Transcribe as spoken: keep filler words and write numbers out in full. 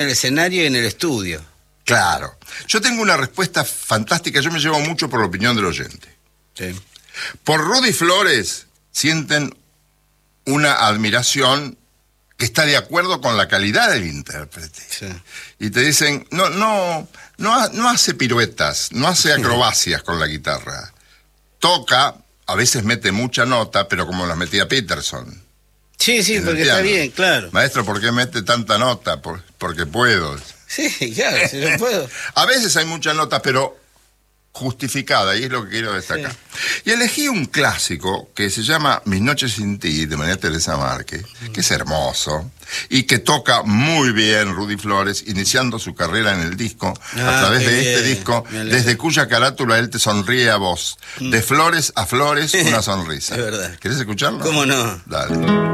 En el escenario y en el estudio. Claro. Yo tengo una respuesta fantástica, yo me llevo mucho por la opinión del oyente. Sí. Por Rudy Flores sienten una admiración que está de acuerdo con la calidad del intérprete. Sí. Y te dicen, no, no, no, ha- no hace piruetas, no hace acrobacias con la guitarra. Toca, a veces mete mucha nota, pero como las metía Peterson. Sí, sí, en el porque está piano. bien, claro. Maestro, ¿por qué mete tanta nota? Por- porque puedo. Sí, claro, si lo puedo. A veces hay mucha nota, pero justificada, y es lo que quiero destacar. Sí. Y elegí un clásico que se llama Mis noches sin ti, de María Teresa Márquez, mm. que es hermoso, y que toca muy bien Rudy Flores, iniciando su carrera en el disco, ah, a través de bien. este disco, desde cuya carátula él te sonríe a vos. Mm. De flores a flores, una sonrisa. Es verdad. ¿Querés escucharlo? ¿Cómo no? Dale.